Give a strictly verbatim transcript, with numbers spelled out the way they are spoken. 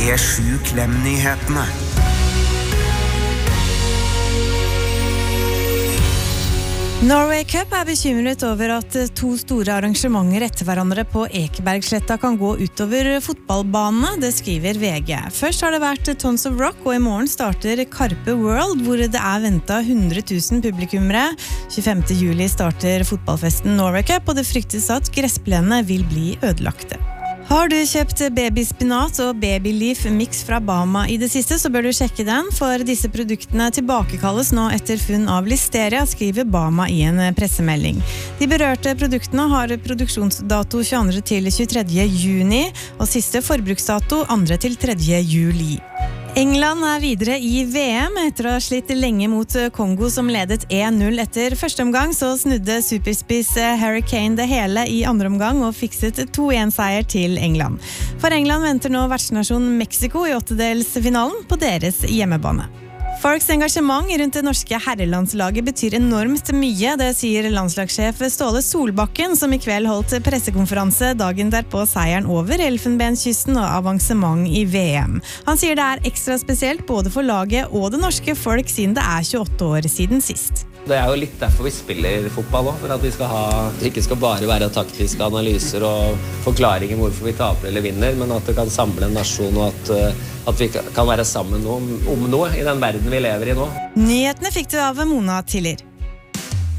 P sju Klem-nyhetene. Norway Cup er bekymret over at to store arrangementer etter hverandre på Ekebergsletta kan gå utover fotballbanene, det skriver V G. Først har det vært Tons of Rock, og i morgen starter Karpe World, hvor det er ventet hundre tusen publikummere. tjuefemte juli starter fotballfesten Norway Cup, og det fryktes at gressplenene vil bli ødelagte. Har du kjøpt babyspinat og babyleaf mix fra Bama i det siste, så bør du sjekke den, for disse produktene tilbakekalles nå etter funn av listeria, skriver Bama i en pressemelding. De berørte produktene har produksjonsdato tjueandre til tjuetredje juni, og siste forbruksdato andre til tredje juli. England er videre i V M etter å ha slitt lenge mot Kongo som ledet en null etter første omgang, så snudde superspiss Harry Kane det hele i andre omgang og fikset to en seier til England. For England venter nå vertsnasjon Mexico i åttedelsfinalen på deres hjemmebane. Folks engasjement rundt det norske herrelandslaget betyr enormt mye, det sier landslagssjef Ståle Solbakken, som i kveld holdt pressekonferanse dagen derpå seieren over Elfenbenskysten og avansement i V M. Han sier det er ekstra spesielt både for laget og det norske folk, siden det er tjueåtte år siden sist. Det er jo litt derfor vi spiller fotball også, for at vi skal ha, det ikke skal bare være taktiske analyser og forklaringer hvorfor vi taper eller vinner, men at det kan samle en nasjon og at, at vi kan være sammen om, om noe i den verden vi lever i nå. Nyhetene fikk du av Mona Tiller.